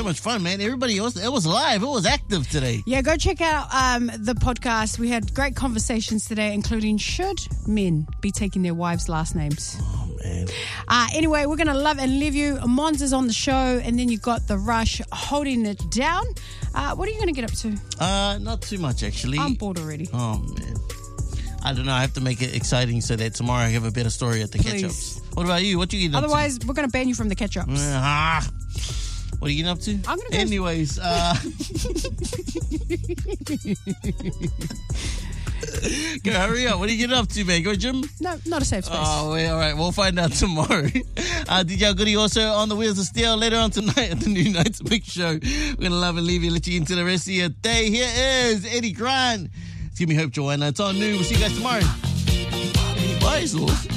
much fun, man. Everybody else, it was live. It was active today. Yeah, go check out the podcast. We had great conversations today, including should men be taking their wives' last names? Oh, man. Anyway, we're going to love and leave you. Mons is on the show, and then you got The Rush holding it down. What are you going to get up to? Not too much, actually. I'm bored already. Oh, man. I don't know. I have to make it exciting so that tomorrow I have a better story at the catch-ups. What about you? What you getting up to? Otherwise, we're going to ban you from the catch-ups. What are you getting up to? I'm going to go. Anyways, go hurry up. What are you getting up to, man? Go gym? No, not a safe space. Oh, well, all right. We'll find out tomorrow. DJ Goody also on the Wheels of Steel later on tonight at the New Night's Big Show. We're going to love and leave you, let you into the rest of your day. Here is Eddie Grant. It's Give Me Hope, Joanna. It's on New. We'll see you guys tomorrow. Bye, Sauce.